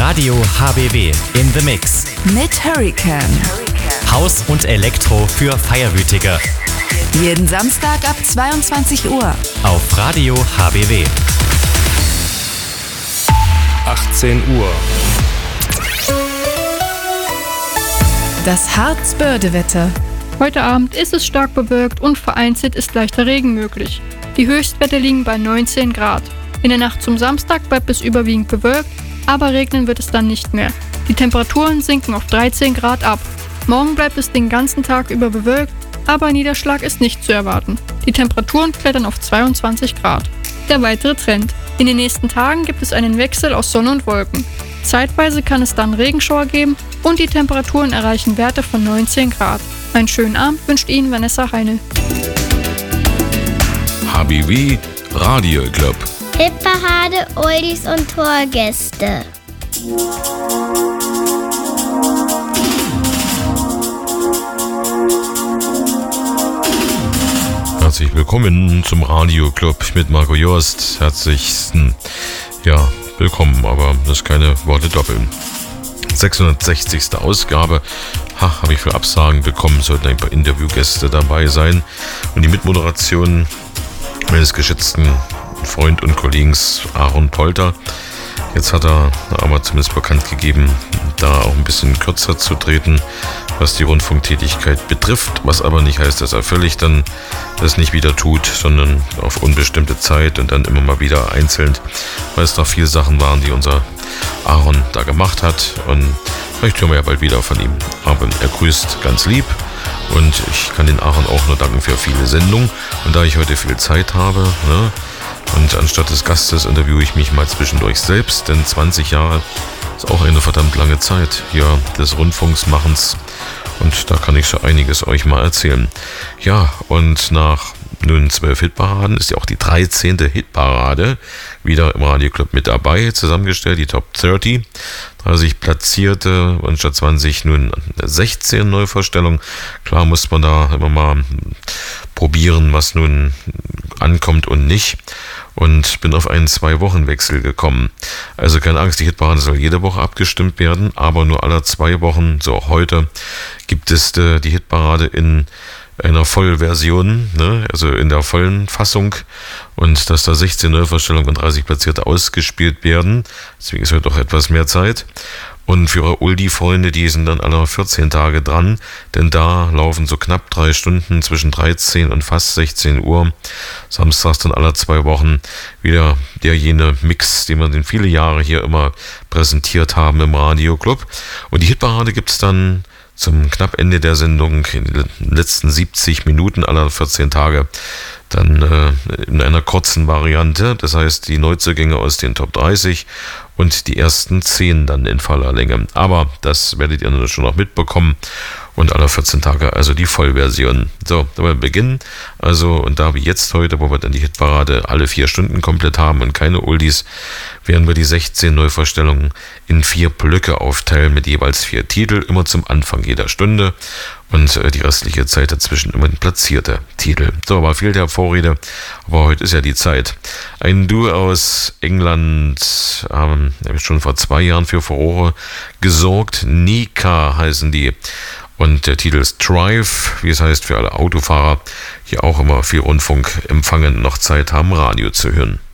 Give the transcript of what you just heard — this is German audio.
Radio HBW in the Mix. Mit Hurricane. Haus und Elektro für Feierwütige. Jeden Samstag ab 22 Uhr. Auf Radio HBW. 18 Uhr. Das Harzbördewetter. Heute Abend ist es stark bewölkt und vereinzelt ist leichter Regen möglich. Die Höchstwerte liegen bei 19 Grad. In der Nacht zum Samstag bleibt es überwiegend bewölkt, aber regnen wird es dann nicht mehr. Die Temperaturen sinken auf 13 Grad ab. Morgen bleibt es den ganzen Tag über bewölkt, aber Niederschlag ist nicht zu erwarten. Die Temperaturen klettern auf 22 Grad. Der weitere Trend. In den nächsten Tagen gibt es einen Wechsel aus Sonne und Wolken. Zeitweise kann es dann Regenschauer geben und die Temperaturen erreichen Werte von 19 Grad. Einen schönen Abend wünscht Ihnen Vanessa Heinl. HBW Radio Club. Hitparade, Oldies und Torgäste. Herzlich willkommen zum Radio Club mit Marco Jost. Herzlichsten, willkommen, aber das ist keine Worte doppeln. 660. Ausgabe. Habe ich für Absagen bekommen, sollten ein paar Interviewgäste dabei sein. Und die Mitmoderation meines geschätzten Freund und Kollegen Aaron Polter. Jetzt hat er aber zumindest bekannt gegeben, da auch ein bisschen kürzer zu treten, was die Rundfunktätigkeit betrifft, was aber nicht heißt, dass er völlig dann das nicht wieder tut, sondern auf unbestimmte Zeit und dann immer mal wieder einzeln, weil es noch viele Sachen waren, die unser Aaron da gemacht hat, und vielleicht hören wir ja bald wieder von ihm. Aber er grüßt ganz lieb und ich kann den Aaron auch nur danken für viele Sendungen, und da ich heute viel Zeit habe, und anstatt des Gastes interviewe ich mich mal zwischendurch selbst, denn 20 Jahre ist auch eine verdammt lange Zeit hier des Rundfunksmachens, und da kann ich so einiges euch mal erzählen. Ja, und nach nun 12 Hitparaden ist ja auch die 13. Hitparade wieder im Radioclub mit dabei, zusammengestellt, die Top 30. 30 Platzierte und statt 20 nun 16 Neuvorstellungen. Klar muss man da immer mal probieren, was nun ankommt und nicht. Und bin auf einen 2-Wochen-Wechsel gekommen. Also keine Angst, die Hitparade soll jede Woche abgestimmt werden, aber nur alle 2 Wochen, so auch heute, gibt es die Hitparade in einer Vollversion, also in der vollen Fassung, und dass da 16 Neuvorstellungen und 30 Platzierte ausgespielt werden. Deswegen ist heute doch etwas mehr Zeit. Und für eure Uldi-Freunde, die sind dann alle 14 Tage dran, denn da laufen so knapp 3 Stunden zwischen 13 und fast 16 Uhr. Samstags dann alle 2 Wochen wieder jene Mix, den wir in viele Jahre hier immer präsentiert haben im Radioclub. Und die Hitparade gibt es dann zum knapp Ende der Sendung, in den letzten 70 Minuten aller 14 Tage, dann in einer kurzen Variante. Das heißt, die Neuzugänge aus den Top 30 und die ersten 10 dann in voller Länge. Aber das werdet ihr schon noch mitbekommen. Und alle 14 Tage, also die Vollversion. So, da wir beginnen. Also, und da wie jetzt heute, wo wir dann die Hitparade alle 4 Stunden komplett haben und keine Oldies, werden wir die 16 Neuvorstellungen in 4 Blöcke aufteilen mit jeweils 4 Titel, immer zum Anfang jeder Stunde. Und die restliche Zeit dazwischen immer platzierte Titel. So, war viel der Vorrede, aber heute ist ja die Zeit. Ein Duo aus England haben schon vor 2 Jahren für Furore gesorgt. Nika heißen die. Und der Titel ist Drive, wie es heißt, für alle Autofahrer, die auch immer viel Rundfunk empfangen, noch Zeit haben, Radio zu hören.